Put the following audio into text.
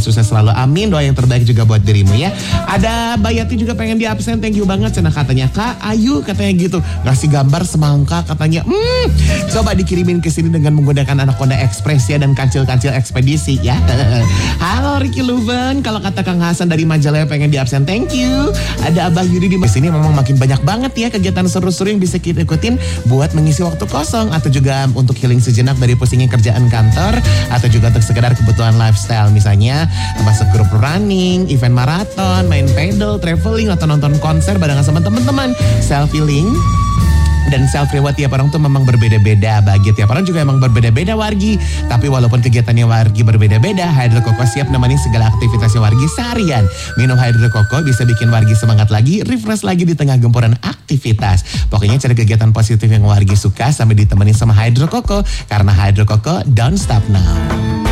sukses selalu. Amin, doa yang terbaik juga buat dirimu ya. Ada Bayati juga pengen di absen, thank you banget. Cenah katanya, Kak Ayu katanya gitu. Ngasih gambar semangka katanya. Coba dikirimin ke sini dengan menggunakan Anaconda Express ya dan kancil-kancil ekspedisi ya. Halo Ricky Luven, kalau kata Kang Hasan dari Majalaya pengen di absen, thank you. Ada Abah Yudi di sini, memang makin banyak banget ya kegiatan seru-seru yang bisa kita ikutin buat mengisi waktu kosong atau juga untuk healing sejenak dari pusingnya kerjaan kantor atau juga untuk sekedar kebutuhan lifestyle, misalnya masuk grup running, event maraton, main pedal, traveling atau nonton konser barengan sama teman-teman. Self healing dan self reward tiap orang tuh memang berbeda-beda. Bagi tiap orang juga emang berbeda-beda Wargi. Tapi walaupun kegiatannya Wargi berbeda-beda, Hydro Coco siap nemani segala aktivitasnya Wargi seharian. Minum Hydro Coco bisa bikin Wargi semangat lagi, refresh lagi di tengah gempuran aktivitas. Pokoknya cari kegiatan positif yang Wargi suka sambil ditemani sama Hydro Coco, karena Hydro Coco don't stop now.